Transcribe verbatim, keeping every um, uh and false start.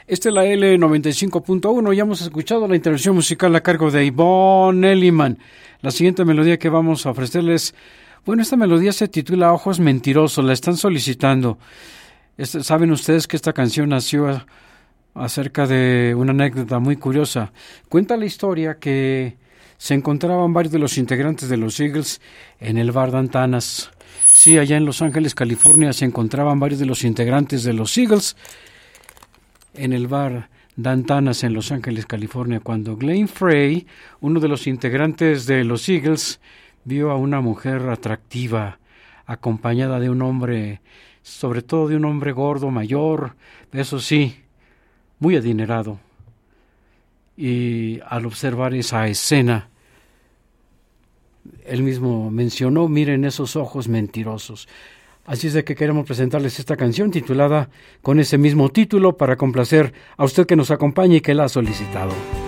Esta es la L noventa y cinco punto uno. Ya hemos escuchado la intervención musical a cargo de Yvonne Elliman. La siguiente melodía que vamos a ofrecerles, bueno, esta melodía se titula Ojos Mentirosos, la están solicitando. Este, Saben ustedes que esta canción nació acerca de una anécdota muy curiosa. Cuenta la historia que se encontraban varios de los integrantes de los Eagles en el bar Dantanas. Sí, allá en Los Ángeles, California, se encontraban varios de los integrantes de los Eagles en el bar Dantanas en Los Ángeles, California, cuando Glenn Frey, uno de los integrantes de los Eagles, vio a una mujer atractiva, acompañada de un hombre, sobre todo de un hombre gordo, mayor, eso sí, muy adinerado. Y al observar esa escena, él mismo mencionó, miren esos ojos mentirosos. Así es de que queremos presentarles esta canción titulada con ese mismo título para complacer a usted que nos acompaña y que la ha solicitado.